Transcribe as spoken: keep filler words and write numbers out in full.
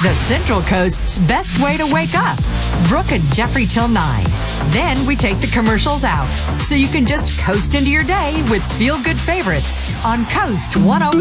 the Central Coast's best way to wake up. Brooke and Jeffrey till nine. Then we take the commercials out, so you can just coast into your day with feel-good favorites on Coast one oh